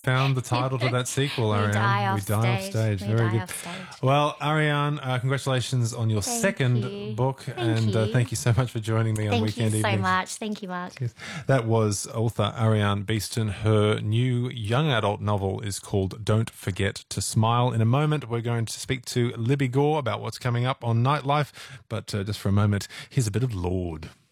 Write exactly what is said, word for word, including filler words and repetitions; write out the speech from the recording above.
found the title to that sequel, We Ariane. Die Off We Die Off Stage. Stage. We Very Die good. Off Stage. Well, Ariane, uh, congratulations on your Thank second you. book, Thank and Uh, you. thank you so much for joining me on Thank Weekend you so Evenings. much. Thank you, Mark. Yes. That was author Ariane Beeston. Her new young adult novel is called Don't Forget to Smile. In a moment, we're going to speak to Libby Gore about what's coming up on Nightlife, but uh, just for a moment, here's a bit of Lorde.